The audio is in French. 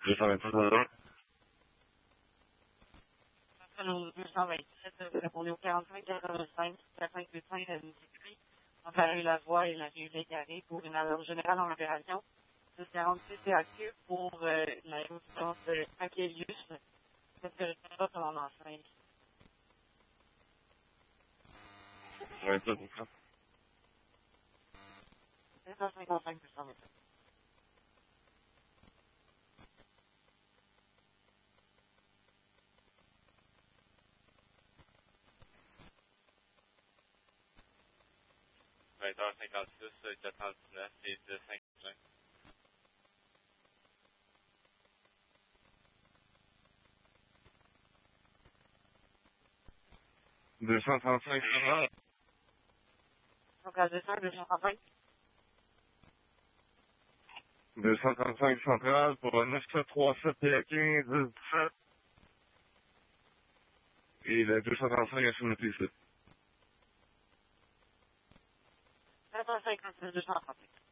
227. Allô, 227, répondez au 45-85, 4585 à Mississippi. Enfermer la voie et la rue Légaré pour une alerte générale en opération. 646 TAQ pour la résidence de Aquelius. Cette vérification sur mon enceinte. 27. 255 227. h 419 et 255. 235, ça va? Donc, à 235. 235 centrale pour 9737 et 15 17. Et le 235 est sur notre ici. 256 235.